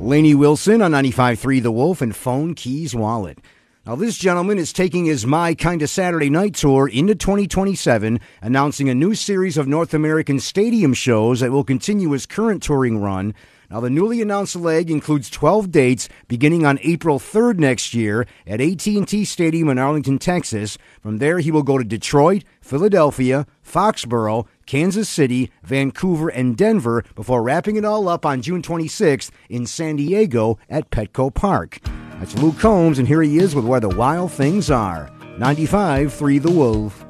Lainey Wilson on 95.3 The Wolf and Phone Keys Wallet. Now, this gentleman is taking his My Kinda Saturday Night tour into 2027, announcing a new series of North American stadium shows that will continue his current touring run. Now, the newly announced leg includes 12 dates beginning on April 3rd next year at AT&T Stadium in Arlington, Texas. From there, he will go to Detroit, Philadelphia, Foxborough, Kansas City, Vancouver, and Denver before wrapping it all up on June 26th in San Diego at Petco Park. That's Luke Combs, and here he is with Where the Wild Things Are. 95.3 The Wolf.